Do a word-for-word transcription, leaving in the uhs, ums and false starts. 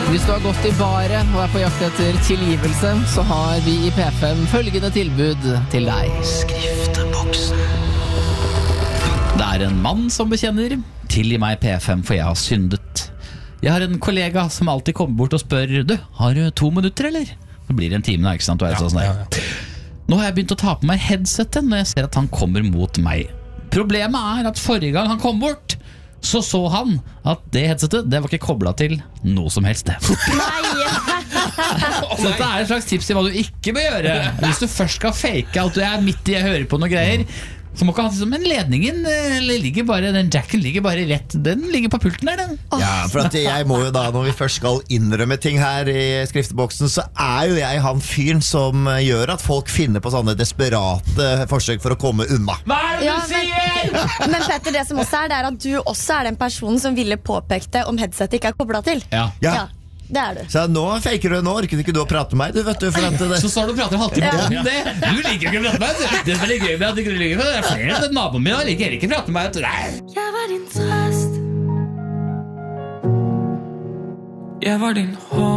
Hvis du har gått i baret og er på jakt etter tilgivelse, så har vi i P fem følgende tilbud til deg. Skrifteboksen. Det er en mann som bekjenner: tilgi meg P fem, for jeg har syndet. Jeg har en kollega som alltid kommer bort og spør: Du, har du to minutter, eller? Det blir en time da, ikke sant? Du er så sånn der. Nå har jeg begynt å ta på meg headsetet når jeg ser at han kommer mot meg. Problemet er at forrige gang han kom bort, så så han at det headsetet, det var ikke koblet til noe som helst. Nei. Så dette er et slags tips til hva du ikke bør gjøre. Hvis du først skal fake at du er midt i å høre på noen greier, så må ikke ha sånn, men ledningen ligger bare, den jacken ligger bare rett, den ligger på pulten der, den. Ja, for at jeg må jo da, når vi først skal innrømme ting her i skrifteboksen, så er jo jeg han fyren som gjør at folk finner på sånne desperate forsøk for å komme unna. Hva er det Ja, du sier? men, men Petter, det som også er, det er at du også er den personen som ville påpekt det om headsetet ikke er koblet til. Ja. Ja. Ja, det er du. Så nå faker du, nå orker ikke du å prate med meg, du vet du, for at det... Så står du og prater en halvtime Ja. om det. Du liker ikke å prate med meg. Det er veldig gøy med at du ikke liker det. Det er flere enn naboen min, og liker ikke å prate med meg. Nei. Jeg var din trøst. Jeg var din hånd.